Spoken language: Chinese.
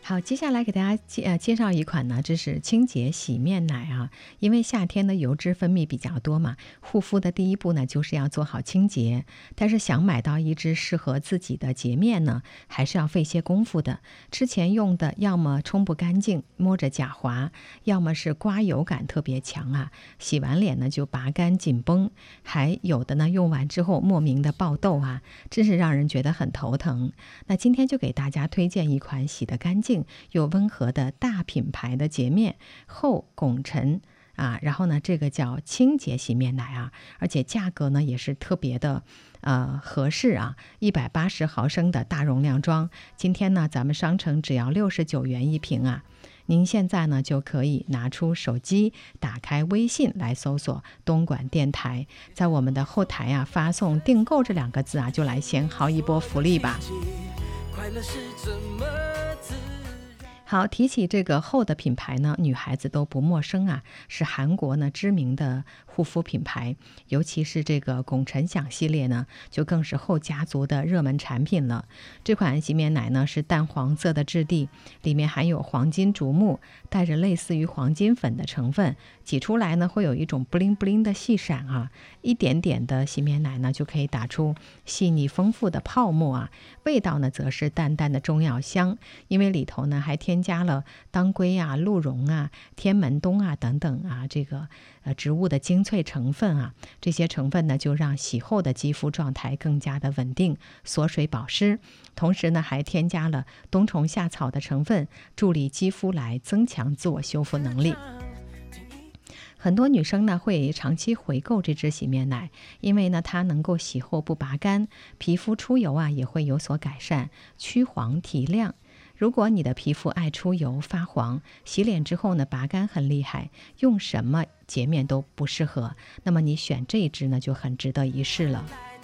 好，接下来给大家介绍一款呢，这是清洁洗面奶啊。因为夏天的油脂分泌比较多嘛，护肤的第一步呢，就是要做好清洁。但是想买到一支适合自己的洁面呢，还是要费些功夫的。之前用的要么冲不干净，摸着假滑，要么是刮油感特别强啊，洗完脸呢就拔干紧绷，还有的呢用完之后莫名的爆痘啊，真是让人觉得很头疼。那今天就给大家推荐一款洗得干净又温和的大品牌的洁面后汞尘啊，然后呢，这个叫清洁洗面奶啊，而且价格呢也是特别的合适啊，180毫升的大容量装，今天呢咱们商城只要69元一瓶啊。您现在呢就可以拿出手机，打开微信来搜索东莞电台，在我们的后台啊发送订购这2个字啊，就来先薅一波福利吧。快乐是怎么好，提起这个后的品牌呢，女孩子都不陌生啊，是韩国呢知名的护肤品牌，尤其是这个汞尘享系列呢，就更是后家族的热门产品了。这款洗面奶呢是淡黄色的质地，里面含有黄金竹木，带着类似于黄金粉的成分，挤出来呢会有一种 bling bling 的细闪啊，一点点的洗面奶呢就可以打出细腻丰富的泡沫啊，味道呢则是淡淡的中药香，因为里头呢还添加了当归啊、鹿茸啊、天门冬啊等等啊，这个植物的精粹成分啊，这些成分呢就让洗后的肌肤状态更加的稳定、锁水保湿，同时呢还添加了冬虫夏草的成分，助力肌肤来增强自我修复能力。很多女生呢会长期回购这支洗面奶，因为呢它能够洗后不拔干，皮肤出油啊也会有所改善，去黄提亮。如果你的皮肤爱出油发黄，洗脸之后呢拔干很厉害，用什么洁面都不适合，那么你选这一支呢就很值得一试了。